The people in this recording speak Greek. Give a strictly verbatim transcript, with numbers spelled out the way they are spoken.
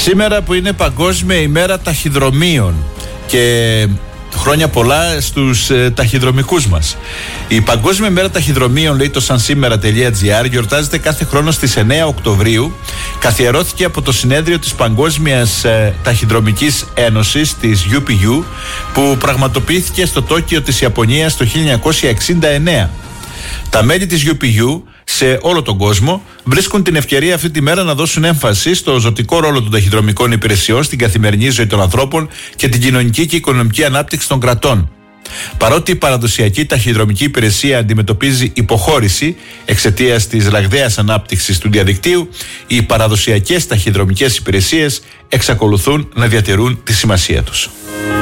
Σήμερα που είναι Παγκόσμια ημέρα ταχυδρομείων και χρόνια πολλά στους ε, ταχυδρομικούς μας. Η Παγκόσμια ημέρα ταχυδρομείων, λέει το sansimera.gr, γιορτάζεται κάθε χρόνο στις εννέα Οκτωβρίου. Καθιερώθηκε από το συνέδριο της Παγκόσμιας ε, Ταχυδρομικής Ένωσης, της γιου πι γιου, που πραγματοποιήθηκε στο Τόκιο της Ιαπωνίας το χίλια εννιακόσια εξήντα εννέα. Τα μέλη της γιου πι γιου σε όλο τον κόσμο βρίσκουν την ευκαιρία αυτή τη μέρα να δώσουν έμφαση στο ζωτικό ρόλο των ταχυδρομικών υπηρεσιών στην καθημερινή ζωή των ανθρώπων και την κοινωνική και οικονομική ανάπτυξη των κρατών. Παρότι η παραδοσιακή ταχυδρομική υπηρεσία αντιμετωπίζει υποχώρηση εξαιτίας της ραγδαίας ανάπτυξης του διαδικτύου, οι παραδοσιακές ταχυδρομικές υπηρεσίες εξακολουθούν να διατηρούν τη σημασία τους.